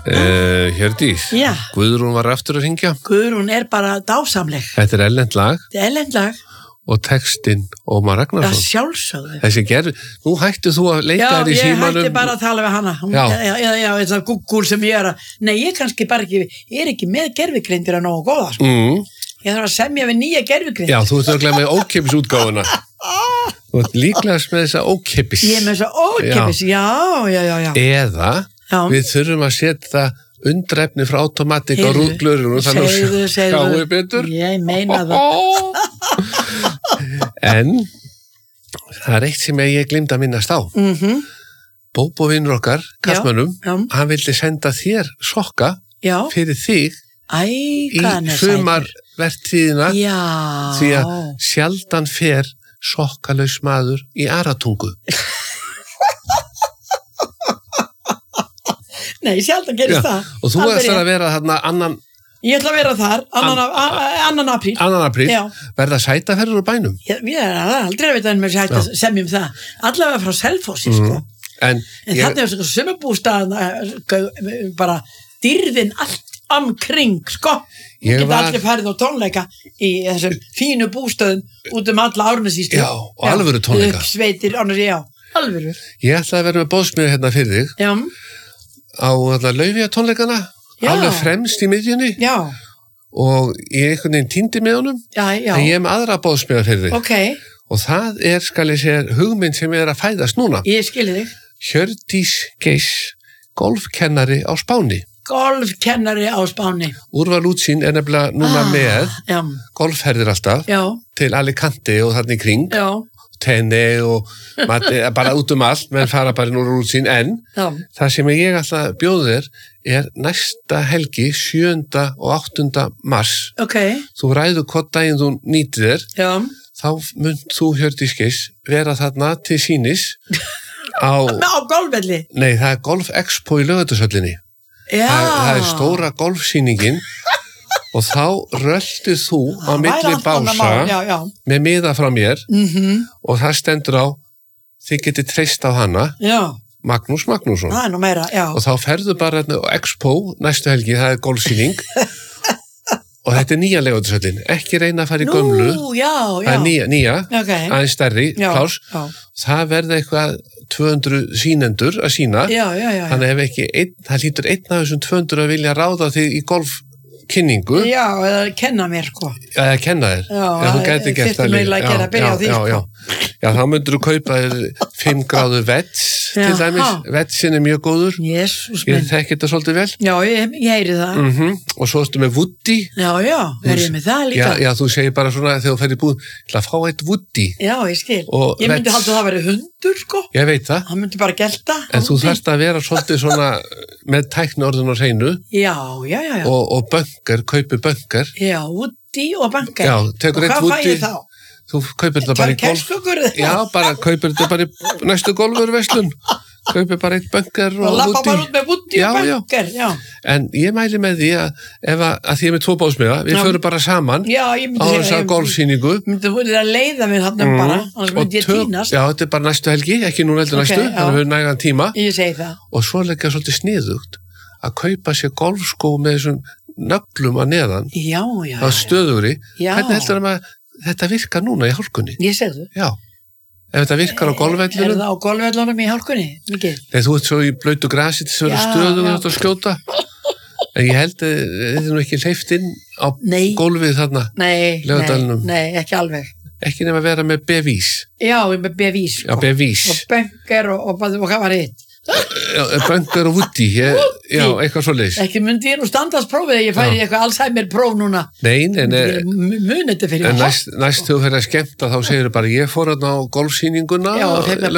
Hjördís, Já. Guðrún var aftur að hringja. Guðrún bara dásamleg. Þetta erlent lag. Þetta erlent lag. Og textinn Ómar Ragnarsson. Það sjálfsögðu. Þessi nú hættu þú að leika þér í símanum. Já, ég hætti bara að tala við hana. Já, þetta Google sem ég að... Nei, ég kannski bara ekki... Ég ekki með gervigreindir að nógu góða, sko. Ég þarf að semja við nýja gervigreind. Já, þú ert örugglega með ókeypis útgáfuna. Þú ert líklegast með þessa ókeypis. Ég er með þessa ókeypis, já. Eða við þurfum að setja undrefni frá Automatic á rúðglörunum þannig að sjáu betur. Ég meina það. En það er eitt sem ég gleymd að minnast á. Bóbó vinnur okkar, kallmönnum, hann vildi senda þér sokka fyrir þig í sumarvertíðina því að sjaldan fer sokkalaus maður í Aratungu. Nei, sjaldan gerist það. Og þú ætlar að vera þarna annan... Ég ætla að vera þar, annan apríl. Annan apríl, verða sætaferður úr bænum? Ég er aldrei að veit að mér sæta semjum það. Allavega frá Selfossi, sko. En þannig er svona sumarbústað, bara dýrðin allt omkring, sko. Ég geta allir farið á tónleika í þessum fínu bústöðum út alla Árnessýslu. Já, og alvöru tónleika. Sveitir, alvöru. Ég ætla að vera með boðsmiða hérna fyrir þig. Já. Á Laufía tónleikana. Alveg fremst í miðjunni. Já. Og ég einhvern veginn týndi með honum. Já. En ég með aðra boðsmiða fyrir þig. Ok. Og það skal ég segja, hugmynd sem að fæðast núna. Ég skilði þig. Hjördís Geiss, golfkennari á Spáni. Golfkennari á Spáni. Úrval útsýn nefnilega núna með golfferðir alltaf til Alicante og þarna í kring. Já. Tenni og bara út allt, menn fara bara núna útsýn. En það sem ég alltaf bjóð þér er næsta helgi 7. og 8. mars. Ok. Þú ræður hvort daginn þú nýtir þér. Já. Þá mynd þú, Hjördís Geiss, vera þarna til sýnis á golfvelli? Nei, það er Golf Expo í Laugardalshöllinni. Já. Það er stóra golfsýningin og þá röltið þú á milli bása með miða frá mér og það stendur á þið getið treyst á hana. Já. Magnús Magnússon. Það er nú meira, já. Og þá ferðu bara á Expo næstu helgi, það er golfsýning. Og þetta er nýja Laugardalshöllin, ekki reyna að fara í gömlu. Nú, já. Það er nýja, aðeins stærri, pláss. Það verða eitthvað 200 sýnendur að sína. Já. Þannig ef ekki það hlýtur einn af þessum 200 að vilja ráða þig í golfkynningu. Já, eða kenna mér, sko. Eða kenna þér. Já, þú gæti gert það líka. Já, þá myndur þú kaupa 5 gráðu vets, til dæmis. Vetsin er mjög góður. Jesús minn. Ég þekki þetta svolítið vel. Já, ég heyri það. Og svo ertu með Woody. Já, er ég með það líka. Já, þú segir bara svona þegar þú ferð í búð, ég ætla að fá eitt Woody. Já, ég skil. Ég myndi halda að það væri hundur, sko. Ég veit það. Hann myndi bara gelta. En þú þarft að vera svolítið svona með tækniorðin á hreinu. Já. Og böngar, kaupi böngar. Já, Woody og böngar. Já, tekur eitt Woody. Og hvað fæ ég þá? Þú kaupir þetta bara í golf. Já, kaupir þetta bara í næstu golfurverslun. Kaupir bara eitt böngar og Woody. Lappa bara út með Woody og böngar, já. En ég mæli með því að því ég er með 2 básmiða, við förum bara saman á þessa golfsýningu. Þú voruð að leiða mér þarna bara, annars myndi ég tínast. Já, þetta er bara næstu helgi, ekki núna heldur næstu, þannig að við höfum nægan tíma. Ég segi það. Og svo leggja svolítið sniðugt að kaupa sér golfskó með þessum nöglum að neðan. Já. Á stöðugri. Hvernig heldur að þetta virkar núna í hálkunni? Ég segðu. Já. Ef þetta virkar á golfvellunum. Er það á golfvellunum í hálkunni? Mikið? Nei, þú ert svo í blautu grasi til að vera stöðugur og skjóta. En ég held að þetta er nú ekki hleypt inn á golfið þarna. Nei, ekki alveg. Ekki nema að vera með bevís. Já, með bevís. Já, bevís. Og böngar og hvað var þitt? Böngar og Woody, já, eitthvað svoleiðis. Ekki myndi ég nú standardsprófið að ég færi eitthvað Alzheimer próf núna. Nei, mun þetta fyrir en næst þú fyrir að skemmta þá segir bara ég fór að ná golfsýninguna. Já, þeim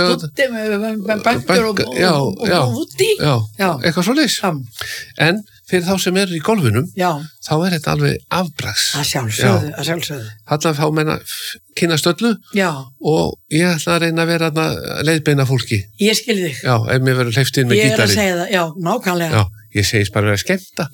með böngar og Woody. Já, eitthvað svoleiðis. En fyrir þá sem eru í golfinum, þá er þetta alveg afbragðs. Að sjálfsögðu. Þarna fá menna kynnast öllu og ég ætla að reyna að vera leiðbeina fólki. Ég skil þig. Já, ef mér verður hleypt inn með gítarinn. Ég er að segja það, já, nákvæmlega. Já, ég segist bara að vera að skemmta.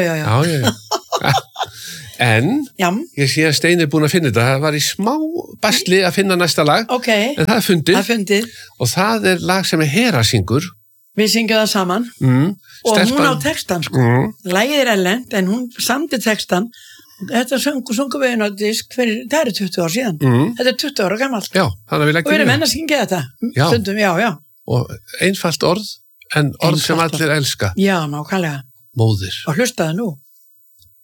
Já. En ég sé að Steini er búin að finna þetta. Það var í smá basli að finna næsta lag. Ok. En það er fundið. Og það er lag sem er Hera syngur. Við syngjum það saman og hún á textan sko. Lagið er erlent en hún samdi textan. Þetta sungum við inn á disk það eru 20 ár síðan. Þetta er 20 ára gamalt. Já, þannig að við leggjum og við erum enn að syngja þetta. Stundum, já. Og einfalt orð en orð sem allir elska. Já, nákvæmlega. Móðir. Og hlustaðu nú.